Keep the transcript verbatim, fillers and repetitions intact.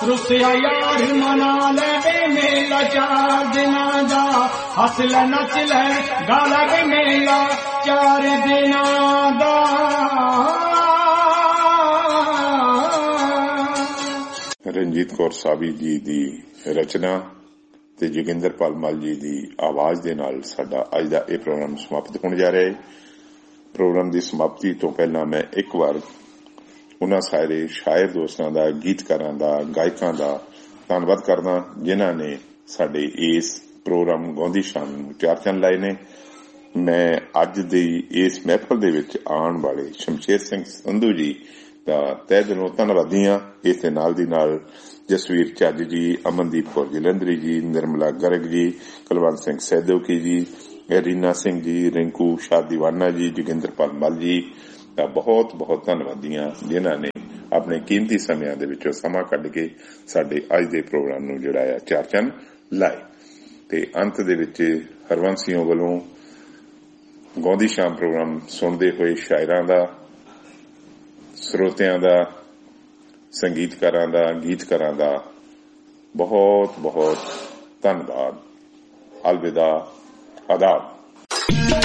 रुसिया यार मना ले वे मेला चार दिना दा हस ले नच ले गा ले वे मेला चार दिना दा। रंजीत कौर साबी जी दी रचना ਤੇ ਜੋਗਿੰਦਰਪਾਲ ਮੱਲ ਜੀ ਦੀ ਆਵਾਜ਼ ਦੇ ਨਾਲ ਸਾਡਾ ਅੱਜ ਦਾ ਇਹ ਪ੍ਰੋਗਰਾਮ ਸਮਾਪਤ ਹੋਣ ਜਾ ਰਿਹਾ ਹੈ। ਪ੍ਰੋਗਰਾਮ ਦੀ ਸਮਾਪਤੀ ਤੋਂ ਪਹਿਲਾਂ ਮੈਂ ਇੱਕ ਵਾਰ ਉਹਨਾਂ ਸਾਰੇ ਸ਼ਾਇਰ ਦੋਸਤਾਂ ਦਾ, ਗੀਤਕਾਰਾਂ ਦਾ, ਗਾਇਕਾਂ ਦਾ ਧੰਨਵਾਦ ਕਰਦਾ ਜਿਨ੍ਹਾਂ ਨੇ ਸਾਡੇ ਇਸ ਪ੍ਰੋਗਰਾਮ ਗਾਉਂਦੀ ਸ਼ਾਮ ਨੂੰ ਚਾਰ ਚੰਨ ਲਾਏ ਨੇ। ਮੈਂ ਅੱਜ ਦੀ ਇਸ ਮਹਿਫਲ ਦੇ ਵਿੱਚ ਆਉਣ ਵਾਲੇ ਸ਼ਮਸ਼ੇਰ ਸਿੰਘ ਸੰਧੂ ਜੀ ਦਾ ਤਹਿ ਦਿਲੋਂ ਧੰਨਵਾਦੀ ਹਾਂ। ਇਸ ਦੇ ਨਾਲ ਦੀ ਨਾਲ ਜਸਵੀਰ ਚੱਜ ਜੀ, ਅਮਨਦੀਪ ਕੌਰ ਜਲੰਧਰੀ ਜੀ, ਨਿਰਮਲਾ ਗਰਗ ਜੀ, ਕੁਲਵੰਤ ਸਿੰਘ ਸੈਦੋਕੀ ਜੀ, ਰੀਨਾ ਸਿੰਘ ਜੀ, ਰਿੰਕੂ ਸ਼ਾਹ ਦੀਵਾਨਾ ਜੀ, ਜੋਗਿੰਦਰਪਾਲ ਮੱਲ ਜੀ ਦਾ ਬਹੁਤ ਬਹੁਤ ਧੰਨਵਾਦੀ ਹਾਂ ਜਿਨ੍ਹਾਂ ਨੇ ਆਪਣੇ ਕੀਮਤੀ ਸਮਿਆਂ ਦੇ ਵਿੱਚੋਂ ਸਮਾਂ ਕੱਢ ਕੇ ਸਾਡੇ ਅੱਜ ਦੇ ਪ੍ਰੋਗਰਾਮ ਨੂੰ ਜਿਹੜਾ ਆ ਚਾਰ ਚੰਨ ਲਾਏ। ਤੇ ਅੰਤ ਦੇ ਵਿੱਚ ਹਰਵੰਸੀਆਂ ਵੱਲੋਂ ਗਾਉਂਦੀ ਸ਼ਾਮ ਪ੍ਰੋਗਰਾਮ ਸੁਣਦੇ ਹੋਏ ਸ਼ਾਇਰਾਂ ਦਾ, ਸਰੋਤਿਆਂ ਦਾ, ਸੰਗੀਤਕਾਰਾਂ ਦਾ, ਗੀਤਕਾਰਾਂ ਦਾ ਬਹੁਤ ਬਹੁਤ ਧੰਨਵਾਦ। ਅਲਵਿਦਾ, ਆਦਾਬ।